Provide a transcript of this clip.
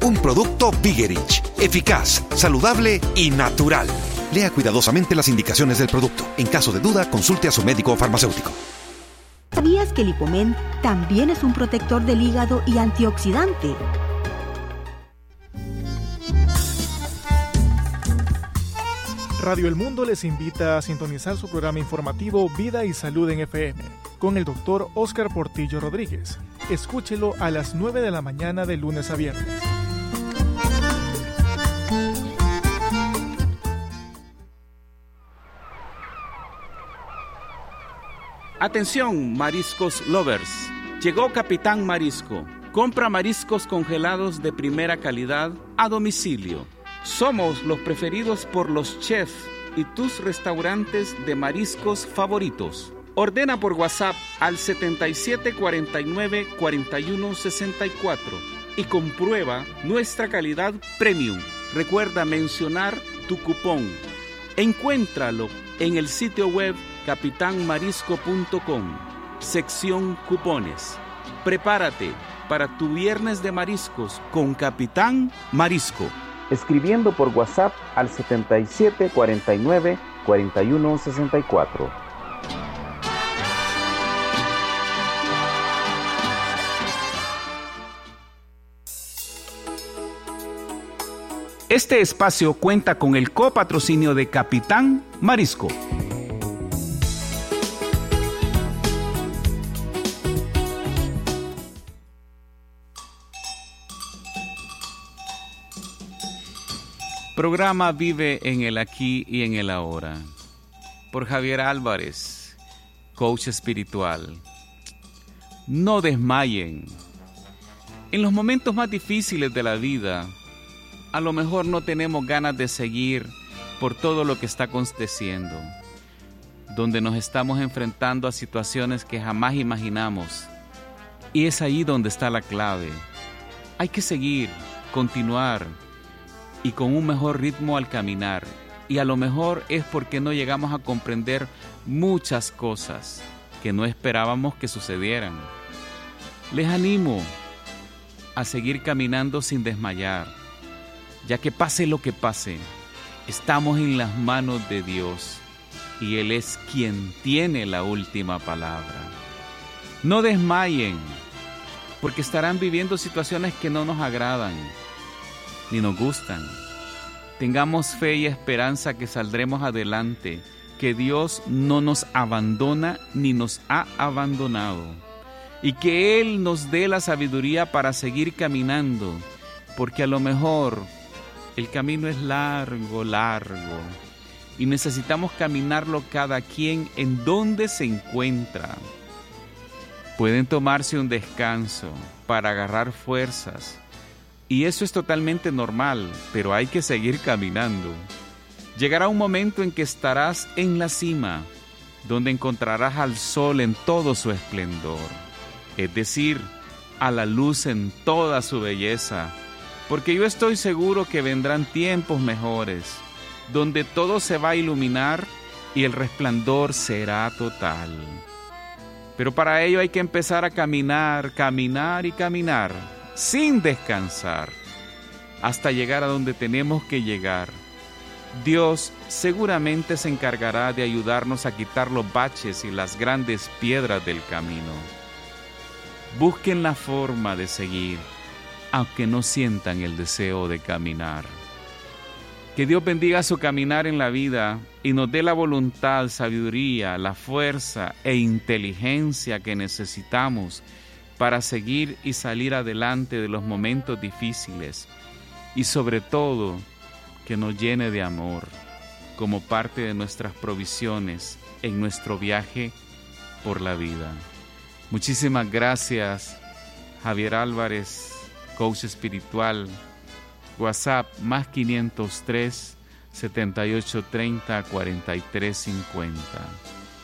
un producto Vigerich, eficaz, saludable y natural. Lea cuidadosamente las indicaciones del producto. En caso de duda, consulte a su médico o farmacéutico. ¿Sabías que el Lipomen también es un protector del hígado y antioxidante? Radio El Mundo les invita a sintonizar su programa informativo Vida y Salud en FM con el Dr. Óscar Portillo Rodríguez. Escúchelo a las 9 de la mañana de lunes a viernes. Atención, mariscos lovers. Llegó Capitán Marisco. Compra mariscos congelados de primera calidad a domicilio. Somos los preferidos por los chefs y tus restaurantes de mariscos favoritos. Ordena por WhatsApp al 7749-4164 y comprueba nuestra calidad premium. Recuerda mencionar tu cupón. Encuéntralo en el sitio web capitanmarisco.com, sección cupones. Prepárate para tu viernes de mariscos con Capitán Marisco. Escribiendo por WhatsApp al 7749-4164. Este espacio cuenta con el copatrocinio de Capitán Marisco. Programa Vive en el Aquí y en el Ahora, por Javier Álvarez, coach espiritual. No desmayen. En los momentos más difíciles de la vida, a lo mejor no tenemos ganas de seguir por todo lo que está aconteciendo, donde nos estamos enfrentando a situaciones que jamás imaginamos. Y es ahí donde está la clave. Hay que seguir, continuar, y con un mejor ritmo al caminar. Y a lo mejor es porque no llegamos a comprender muchas cosas que no esperábamos que sucedieran. Les animo a seguir caminando sin desmayar, ya que pase lo que pase, estamos en las manos de Dios y Él es quien tiene la última palabra. No desmayen, porque estarán viviendo situaciones que no nos agradan ni nos gustan. Tengamos fe y esperanza que saldremos adelante, que Dios no nos abandona ni nos ha abandonado, y que Él nos dé la sabiduría para seguir caminando, porque a lo mejor el camino es largo, y necesitamos caminarlo cada quien en donde se encuentra. Pueden tomarse un descanso para agarrar fuerzas, y eso es totalmente normal, pero hay que seguir caminando. Llegará un momento en que estarás en la cima, donde encontrarás al sol en todo su esplendor, es decir, a la luz en toda su belleza, porque yo estoy seguro que vendrán tiempos mejores, donde todo se va a iluminar y el resplandor será total. Pero para ello hay que empezar a caminar y caminar, sin descansar, hasta llegar a donde tenemos que llegar. Dios seguramente se encargará de ayudarnos a quitar los baches y las grandes piedras del camino. Busquen la forma de seguir, aunque no sientan el deseo de caminar. Que Dios bendiga su caminar en la vida y nos dé la voluntad, sabiduría, la fuerza e inteligencia que necesitamos para seguir y salir adelante de los momentos difíciles, y sobre todo que nos llene de amor como parte de nuestras provisiones en nuestro viaje por la vida. Muchísimas gracias, Javier Álvarez, coach espiritual. WhatsApp más 503 7830 4350.